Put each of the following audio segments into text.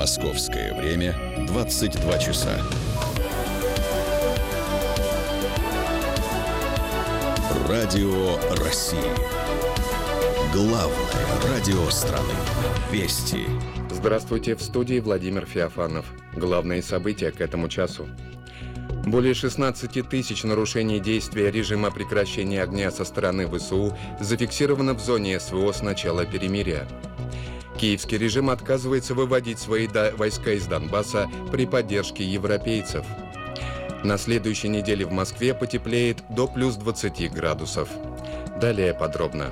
Московское время 22 часа. Радио России. Главное радио страны. Вести. Здравствуйте, в студии Владимир Феофанов. Главные события к этому часу. Более 16 тысяч нарушений действия режима прекращения огня со стороны ВСУ зафиксировано в зоне СВО с начала перемирия. Киевский режим отказывается выводить свои войска из Донбасса при поддержке европейцев. На следующей неделе в Москве потеплеет до плюс 20 градусов. Далее подробно.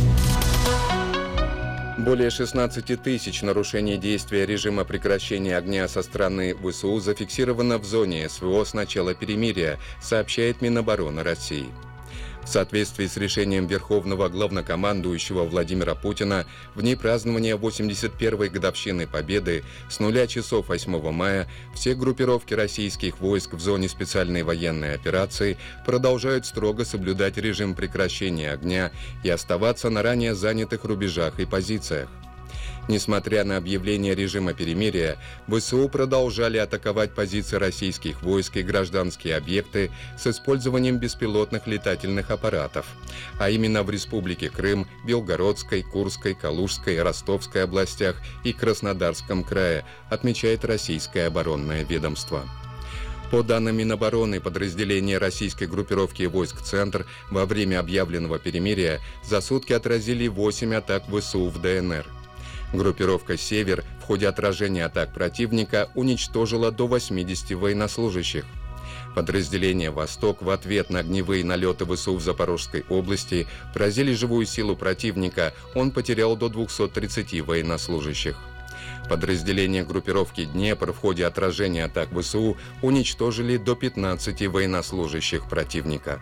Более 16 тысяч нарушений действия режима прекращения огня со стороны ВСУ зафиксировано в зоне СВО с начала перемирия, сообщает Минобороны России. В соответствии с решением Верховного Главнокомандующего Владимира Путина, в дни празднования 81-й годовщины Победы с 0 часов 8 мая все группировки российских войск в зоне специальной военной операции продолжают строго соблюдать режим прекращения огня и оставаться на ранее занятых рубежах и позициях. Несмотря на объявление режима перемирия, ВСУ продолжали атаковать позиции российских войск и гражданские объекты с использованием беспилотных летательных аппаратов, а именно в Республике Крым, Белгородской, Курской, Калужской, Ростовской областях и Краснодарском крае, отмечает российское оборонное ведомство. По данным Минобороны, подразделения российской группировки войск «Центр» во время объявленного перемирия за сутки отразили 8 атак ВСУ в ДНР. Группировка «Север» в ходе отражения атак противника уничтожила до 80 военнослужащих. Подразделение «Восток» в ответ на огневые налеты ВСУ в Запорожской области поразили живую силу противника, он потерял до 230 военнослужащих. Подразделения группировки «Днепр» в ходе отражения атак ВСУ уничтожили до 15 военнослужащих противника.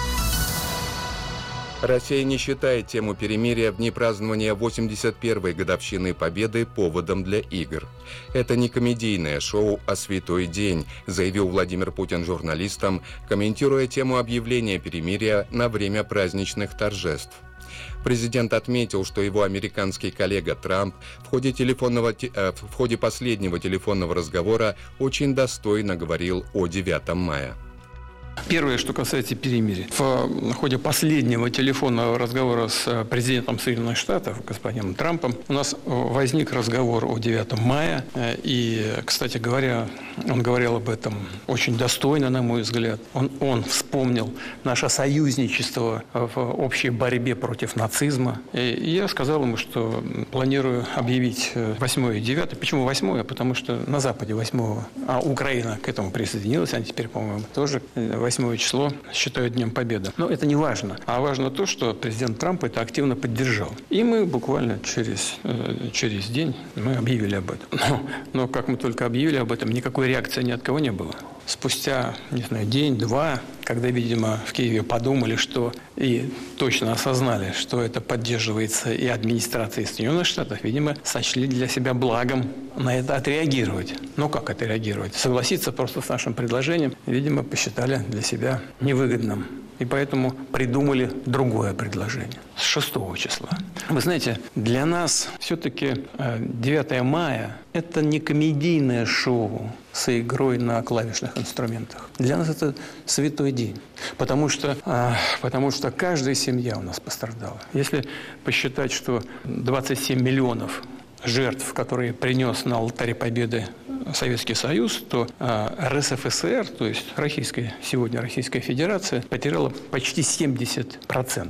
Россия не считает тему перемирия в дни празднования 81-й годовщины Победы поводом для игр. Это не комедийное шоу, а святой день, заявил Владимир Путин журналистам, комментируя тему объявления перемирия на время праздничных торжеств. Президент отметил, что его американский коллега Трамп в ходе последнего телефонного разговора очень достойно говорил о 9 мая. Первое, что касается перемирия. В ходе последнего телефонного разговора с президентом Соединенных Штатов, господином Трампом, у нас возник разговор о 9 мая. И, кстати говоря, он говорил об этом очень достойно, на мой взгляд. Он вспомнил наше союзничество в общей борьбе против нацизма. И я сказал ему, что планирую объявить 8 и 9. Почему 8? Потому что на Западе 8, а Украина к этому присоединилась, они теперь, по-моему, тоже 8 число считают Днем Победы. Но это не важно. А важно то, что президент Трамп это активно поддержал. И мы буквально через день мы объявили об этом. Но как мы только объявили об этом, никакой реакции ни от кого не было. Спустя, день-два, когда, видимо, в Киеве подумали, что и точно осознали, что это поддерживается и администрацией Соединенных Штатов, видимо, сочли для себя благом на это отреагировать. Но как отреагировать? Согласиться просто с нашим предложением, видимо, посчитали для себя невыгодным. И поэтому придумали другое предложение с 6 числа. Вы знаете, для нас все-таки 9 мая – это не комедийное шоу с игрой на клавишных инструментах. Для нас это святой день, потому что каждая семья у нас пострадала. Если посчитать, что 27 миллионов жертв, которые принес на алтаре Победы Советский Союз, то РСФСР, то есть сегодня Российская Федерация, потеряла почти 70%.